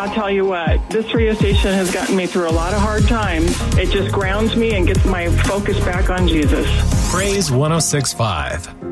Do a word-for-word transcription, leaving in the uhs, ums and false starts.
I'll tell you what, this radio station has gotten me through a lot of hard times. It just grounds me and gets my focus back on Jesus. Praise one oh six point five.